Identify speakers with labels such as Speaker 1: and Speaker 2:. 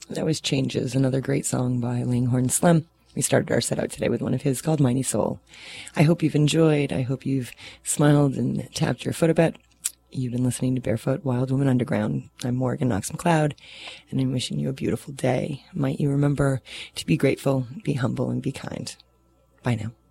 Speaker 1: That was Changes, another great song by Langhorne Slim. We started our set out today with one of his called Mighty Soul. I hope you've enjoyed. I hope you've smiled and tapped your foot a bit. You've been listening to Barefoot Wild Woman Underground. I'm Morgan Knox McLeod, and I'm wishing you a beautiful day. Might you remember to be grateful, be humble, and be kind. Bye now.